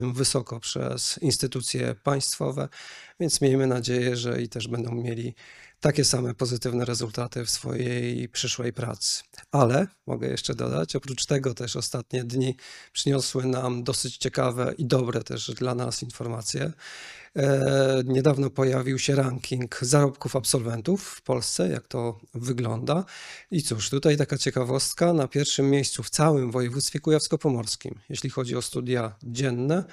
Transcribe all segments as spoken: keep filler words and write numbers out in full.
wysoko przez instytucje państwowe, więc miejmy nadzieję, że i też będą mieli takie same pozytywne rezultaty w swojej przyszłej pracy. Ale mogę jeszcze dodać, oprócz tego też ostatnie dni przyniosły nam dosyć ciekawe i dobre też dla nas informacje. E, niedawno pojawił się ranking zarobków absolwentów w Polsce, jak to wygląda. I cóż, tutaj taka ciekawostka, na pierwszym miejscu w całym województwie kujawsko-pomorskim, jeśli chodzi o studia dzienne,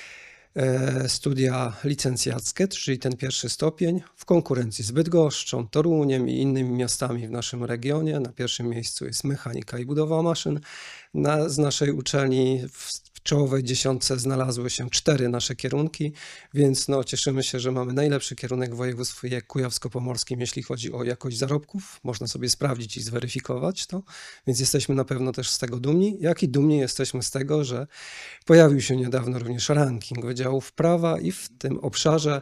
e, studia licencjackie, czyli ten pierwszy stopień, w konkurencji z Bydgoszczą, Toruniem i innymi miastami w naszym regionie. Na pierwszym miejscu jest mechanika i budowa maszyn. Na, z naszej uczelni w W czołowej dziesiątce znalazły się cztery nasze kierunki, więc no, cieszymy się, że mamy najlepszy kierunek w województwie kujawsko-pomorskim, jeśli chodzi o jakość zarobków. Można sobie sprawdzić i zweryfikować to, więc jesteśmy na pewno też z tego dumni. Jak i dumni jesteśmy z tego, że pojawił się niedawno również ranking wydziałów prawa i w tym obszarze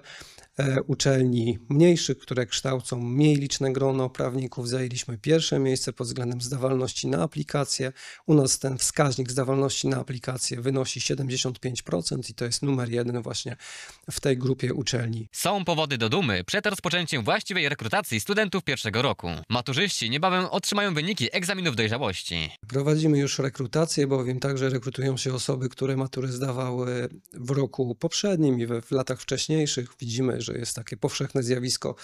uczelni mniejszych, które kształcą mniej liczne grono prawników, zajęliśmy pierwsze miejsce pod względem zdawalności na aplikację. U nas ten wskaźnik zdawalności na aplikację wynosi siedemdziesiąt pięć procent i to jest numer jeden właśnie w tej grupie uczelni. Są powody do dumy przed rozpoczęciem właściwej rekrutacji studentów pierwszego roku. Maturzyści niebawem otrzymają wyniki egzaminów dojrzałości. Prowadzimy już rekrutację, bowiem także rekrutują się osoby, które matury zdawały w roku poprzednim i we, w latach wcześniejszych. Widzimy, że jest takie powszechne zjawisko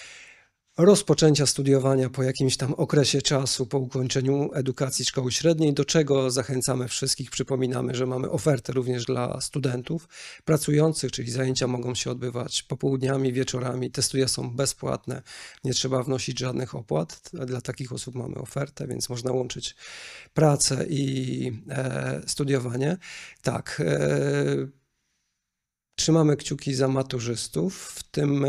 rozpoczęcia studiowania po jakimś tam okresie czasu, po ukończeniu edukacji szkoły średniej, do czego zachęcamy wszystkich. Przypominamy, że mamy ofertę również dla studentów pracujących, czyli zajęcia mogą się odbywać popołudniami, wieczorami. Te studia są bezpłatne, nie trzeba wnosić żadnych opłat. Dla takich osób mamy ofertę, więc można łączyć pracę i e, studiowanie. Tak, e, Trzymamy kciuki za maturzystów. W tym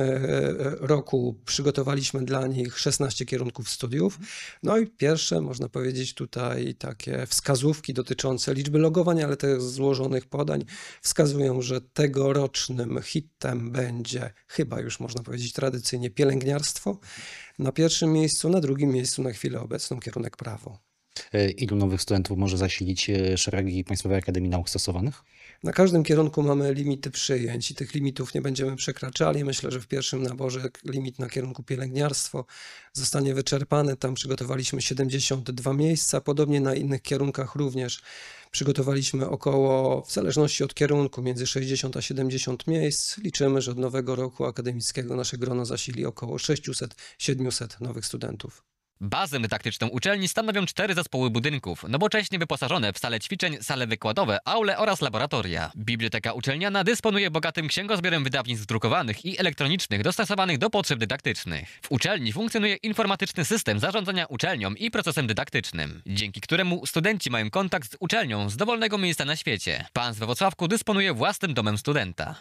roku przygotowaliśmy dla nich szesnaście kierunków studiów. No i pierwsze, można powiedzieć, tutaj takie wskazówki dotyczące liczby logowań, ale też złożonych podań wskazują, że tegorocznym hitem będzie chyba już, można powiedzieć, tradycyjnie pielęgniarstwo. Na pierwszym miejscu, na drugim miejscu na chwilę obecną kierunek prawo. Ilu nowych studentów może zasilić szeregi Państwowej Akademii Nauk Stosowanych? Na każdym kierunku mamy limity przyjęć i tych limitów nie będziemy przekraczali. Myślę, że w pierwszym naborze limit na kierunku pielęgniarstwo zostanie wyczerpany. Tam przygotowaliśmy siedemdziesiąt dwa miejsca. Podobnie na innych kierunkach również przygotowaliśmy około, w zależności od kierunku, między sześćdziesiąt a siedemdziesiąt miejsc. Liczymy, że od nowego roku akademickiego nasze grono zasili około sześćset do siedmiuset nowych studentów. Bazę dydaktyczną uczelni stanowią cztery zespoły budynków, nowocześnie wyposażone w sale ćwiczeń, sale wykładowe, aule oraz laboratoria. Biblioteka uczelniana dysponuje bogatym księgozbiorem wydawnictw drukowanych i elektronicznych dostosowanych do potrzeb dydaktycznych. W uczelni funkcjonuje informatyczny system zarządzania uczelnią i procesem dydaktycznym, dzięki któremu studenci mają kontakt z uczelnią z dowolnego miejsca na świecie. Pan we Włocławku dysponuje własnym domem studenta.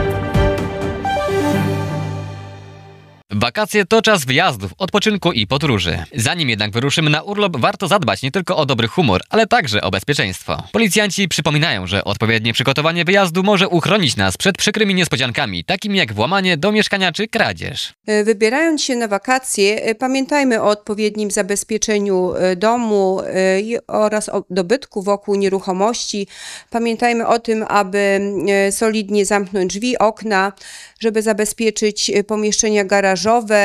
Wakacje to czas wyjazdów, odpoczynku i podróży. Zanim jednak wyruszymy na urlop, warto zadbać nie tylko o dobry humor, ale także o bezpieczeństwo. Policjanci przypominają, że odpowiednie przygotowanie wyjazdu może uchronić nas przed przykrymi niespodziankami, takimi jak włamanie do mieszkania czy kradzież. Wybierając się na wakacje, pamiętajmy o odpowiednim zabezpieczeniu domu oraz o dobytku wokół nieruchomości. Pamiętajmy o tym, aby solidnie zamknąć drzwi, okna, żeby zabezpieczyć pomieszczenia garażowe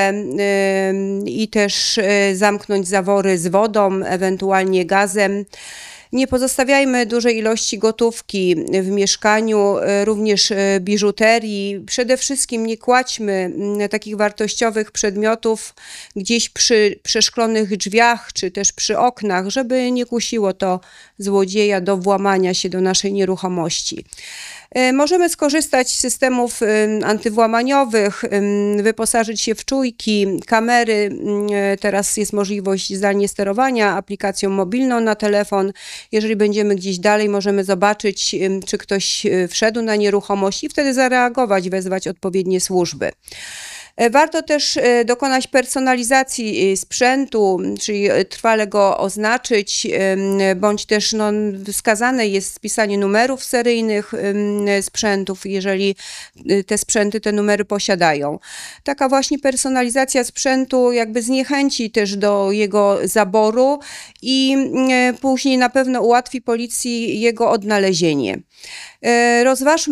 i też zamknąć zawory z wodą, ewentualnie gazem. Nie pozostawiajmy dużej ilości gotówki w mieszkaniu, również biżuterii. Przede wszystkim nie kładźmy takich wartościowych przedmiotów gdzieś przy przeszklonych drzwiach czy też przy oknach, żeby nie kusiło to złodzieja do włamania się do naszej nieruchomości. Możemy skorzystać z systemów antywłamaniowych, wyposażyć się w czujki, kamery. Teraz jest możliwość zdalnie sterowania aplikacją mobilną na telefon. Jeżeli będziemy gdzieś dalej, możemy zobaczyć, czy ktoś wszedł na nieruchomość i wtedy zareagować, wezwać odpowiednie służby. E, Warto też e, dokonać personalizacji e, sprzętu, czyli e, trwale go oznaczyć, em, bądź też no, wskazane jest spisanie numerów seryjnych em, sprzętów, jeżeli e, te sprzęty te numery posiadają. Taka właśnie personalizacja sprzętu jakby zniechęci też do jego zaboru i e, później na pewno ułatwi policji jego odnalezienie. E, Rozważmy